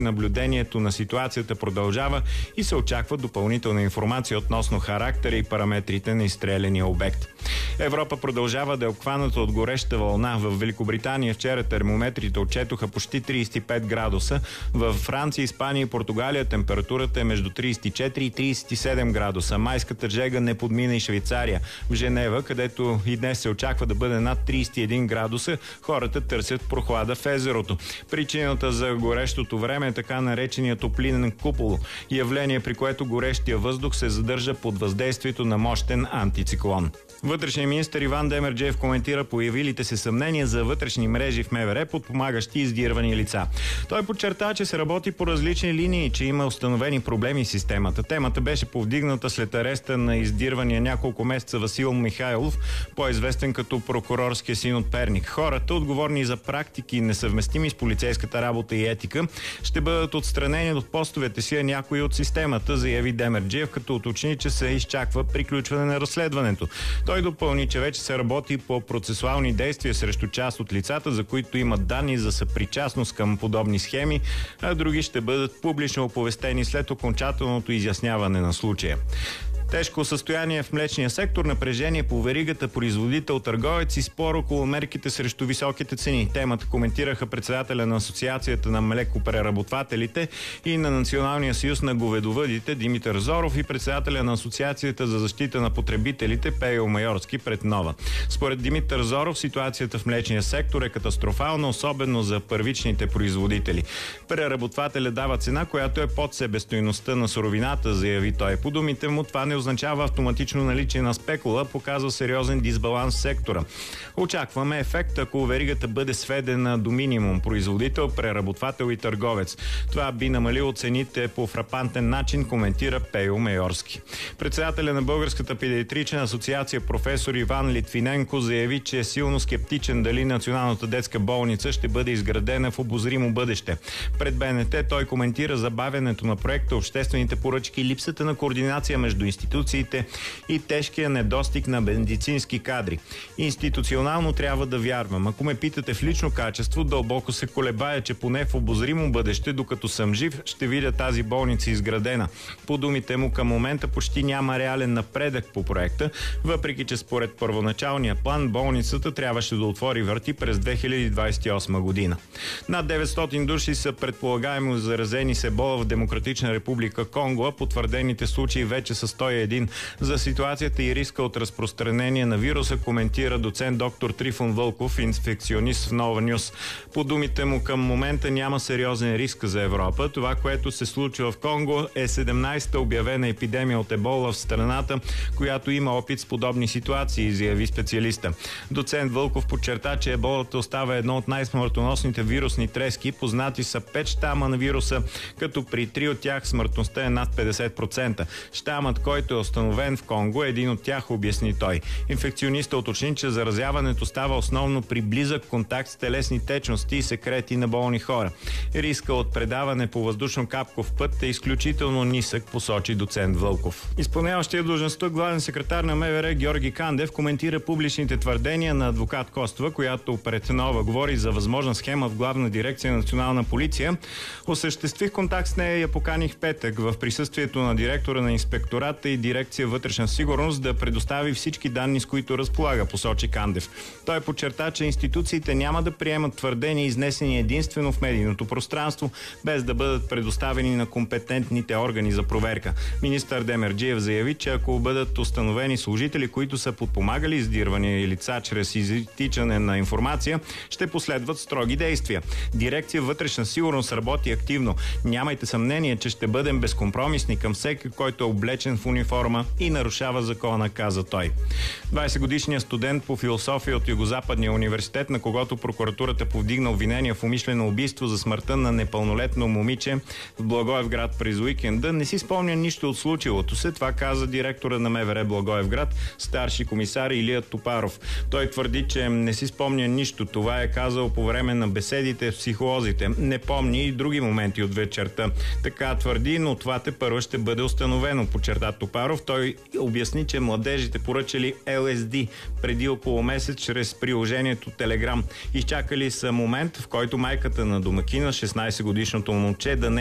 Наблюдението на ситуацията продължава и се очаква допълнителна информация относно характера и параметрите на изстреляния обект. Европа продължава да е обхваната от гореща вълна. В Великобритания вчера термометрите отчетоха почти 35 градуса. В Франция, Испания и Португалия температурата е между 34 и 37 градуса. Майската жега не подмина и Швейцария. В Женева, където и днес се очаква да бъде над 31 градуса, хората търсят прохлада в езерото. Причината за горещото време е така наречения топлинен купол, явление, при което горещия въздух се задържа под въздействието на мощен антициклон. Вътрешният министър Иван Демерджиев коментира появилите се съмнения за вътрешни мрежи в МВР, подпомагащи издирвани лица. Той подчерта, че се работи по различни линии и че има установени проблеми в системата. Темата беше повдигната след ареста на издирвания няколко месеца Васил Михайлов, по-известен като прокурорския син от Перник. Хората, отговорни за практики несъвместими с полицейската работа и етика, ще бъдат отстранени от постовете си, а някои от системата, заяви Демерджиев, като уточни, че се изчаква приключване на разследването. Той допълни, че вече се работи по процесуални действия срещу част от лицата, за които имат данни за съпричастност към подобни схеми, а други ще бъдат публично оповестени след окончателното изясняване на случая. Тежко състояние в млечния сектор, напрежение по веригата производител-търговец и спор около мерките срещу високите цени. Темата коментираха председателя на Асоциацията на млекопреработвателите и на Националния съюз на говедовъдите Димитър Зоров и председателя на Асоциацията за защита на потребителите Пейо Майорски пред Нова. Според Димитър Зоров ситуацията в млечния сектор е катастрофална, особено за първичните производители. Преработвателя дава цена, която е под себестойността на суровината, заяви той. По думите му, това не означава автоматично наличие на спекула, показва сериозен дисбаланс в сектора. Очакваме ефект, ако веригата бъде сведена до минимум производител, преработвател и търговец. Това би намалило цените по фрапантен начин, коментира Пейо Майорски. Председателя на Българската педиатрична асоциация професор Иван Литвиненко заяви, че е силно скептичен дали Националната детска болница ще бъде изградена в обозримо бъдеще. Пред БНТ той коментира забавянето на проекта, обществените поръчки, липсата на координация между институциите и тежкия недостиг на медицински кадри. Институционално трябва да вярвам. Ако ме питате в лично качество, дълбоко се колебая, че поне в обозримо бъдеще, докато съм жив, ще видя тази болница изградена. По думите му, към момента почти няма реален напредък по проекта, въпреки че според първоначалния план болницата трябваше да отвори врати през 2028 година. Над 900 души са предполагаемо заразени с ебола в Демократична република Конго, а потвърдените случаи вече са 101. За ситуацията и риска от разпространение на вируса коментира доцент доктор Трифон Вълков, инфекционист в Нова Нюс. По думите му, към момента няма сериозен риск за Европа. Това, което се случва в Конго, е 17-та обявена епидемия от ебола в страната, която има опит с подобни ситуации, заяви специалиста. Доцент Вълков подчерта, че еболата остава едно от най-смъртоносните вирусни трески. Познати са 5 щама на вируса, като при 3 от тях смъртността е над 50%. Щамът, който е установен в Конго, е един от тях, обясни той. Инфекциониста уточни, че заразяването става основно при близък контакт с телесни течности и секрети на болни хора. Риска от предаване по въздушно-капков път е изключително нисък, посочи доцент Вълков. Изпълняващия длъжността главен секретар на МВР Георги Кандев коментира публичните твърдения на адвокат Костова, която пред Нова говори за възможна схема в Главна дирекция национална полиция. Осъществих контакт с нея и я поканих в петък в присъствието на директора на инспектората и дирекция вътрешна сигурност да предостави всички данни, с които разполага, посочи Кандев. Той подчерта, че институциите няма да приемат твърдения, изнесени единствено в медийното пространство, без да бъдат предоставени на компетентните органи за проверка. Министър Демерджиев заяви, че ако бъдат установени служители, които са подпомагали издирвания и лица чрез изтичане на информация, ще последват строги действия. Дирекция вътрешна сигурност работи активно. Нямайте съмнение, че ще бъдем безкомпромисни към всеки, който е облечен в униформа и нарушава закона, каза той. 20-годишният студент по философия от Югозападния университет, на когото прокуратурата повдигна обвинения в умишлено убийство за смъртта на непълнолетно момиче в Благоевград през уикенда, не си спомня нищо от случилото се. Това каза директора на МВР Благоевград, старши комисар Илия Топаров. Той твърди, че не си спомня нищо. Това е казал по време на беседите с психолозите. Не помни и други моменти от вечерта. Така твърди, но това тепърва ще бъде установено, подчерта Топаров. Топаров. Той обясни, че младежите поръчали LSD преди около месец чрез приложението Telegram. Изчакали са момент, в който майката на домакина, 16-годишното момче, да не